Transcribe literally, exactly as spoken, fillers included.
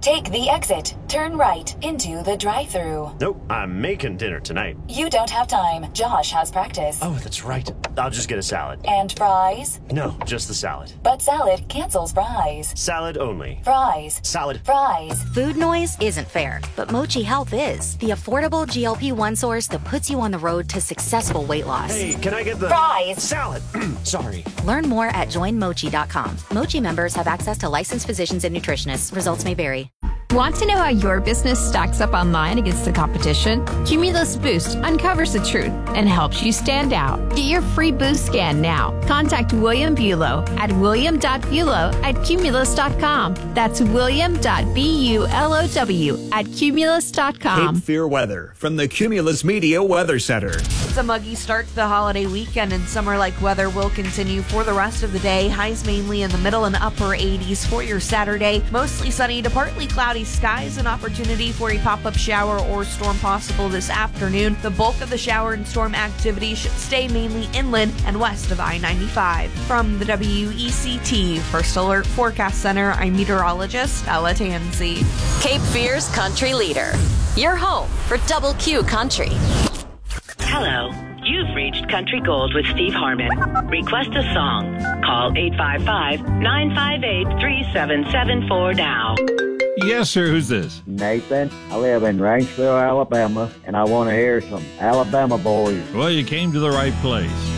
Take the exit. Turn right into the drive-thru. Nope, I'm making dinner tonight. You don't have time. Josh has practice. Oh, that's right. I'll just get a salad. And fries? No, just the salad. But salad cancels fries. Salad only. Fries. Salad. Fries. Food noise isn't fair, but Mochi Health is. The affordable G L P one source that puts you on the road to successful weight loss. Hey, can I get the... Fries. Salad. Sorry. Learn more at join mochi dot com. Mochi members have access to licensed physicians and nutritionists. Results may vary. Want to know how your business stacks up online against the competition? Cumulus Boost uncovers the truth and helps you stand out. Get your free boost scan now. Contact William Bulow at william dot bulow at cumulus dot com. That's william dot bulow at cumulus dot com. Cape Fear weather from the Cumulus Media Weather Center. It's a muggy start to the holiday weekend, and summer-like weather will continue for the rest of the day. Highs mainly in the middle and upper eighties for your Saturday. Mostly sunny to partly cloudy skies, an opportunity for a pop-up shower or storm possible this afternoon. The bulk of the shower and storm activity should stay mainly inland and west of I ninety-five. From the W E C T First Alert Forecast Center, I'm meteorologist Ella Tansey. Cape Fear's country leader. Your home for Double Q Country. Hello. You've reached Country Gold with Steve Harmon. Request a song. Call eight five five, nine five eight, three seven seven four now. Yes, sir. Who's this? Nathan. I live in Rainsville, Alabama, and I want to hear some Alabama Boys. Well, you came to the right place.